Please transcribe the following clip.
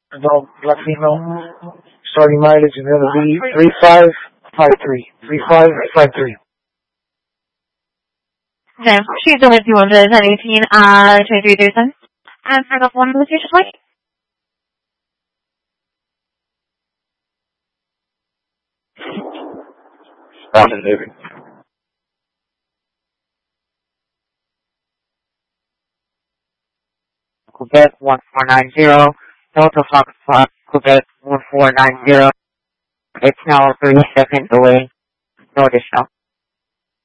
adult black female. Starting mileage is going to be 3553. 3553. Okay, she's only 218, 23,000. And for the phone location, please. Roger, David. Quebec 1490, Delta Foxtrot, Quebec 1490. It's now 30 seconds away. No additional.